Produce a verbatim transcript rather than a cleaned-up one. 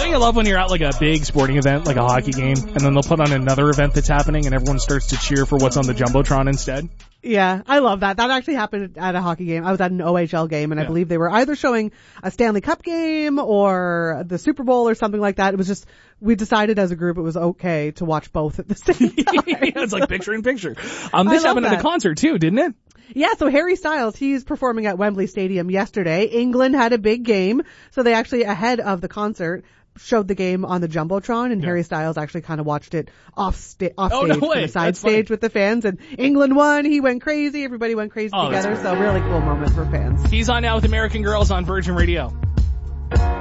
Don't you love when you're at like a big sporting event, like a hockey game, and then they'll put on another event that's happening and everyone starts to cheer for what's on the Jumbotron instead? Yeah, I love that. That actually happened at a hockey game. I was at an O H L game, and Yeah. I believe they were either showing a Stanley Cup game or the Super Bowl or something like that. It was just, we decided as a group it was okay to watch both at the same time. Yeah, it's like picture in picture. Um, I this love happened at a that. concert too, didn't it? Yeah, so Harry Styles, he's performing at Wembley Stadium yesterday. England had a big game, so they actually, ahead of the concert, showed the game on the Jumbotron, and Yeah. Harry Styles actually kind of watched it off, sta- off Oh, no stage, way. on the side That's funny. stage with the fans, and England won. He went crazy. Everybody went crazy Oh, that's together, so really cool moment for fans. He's on now with American Girls on Virgin Radio.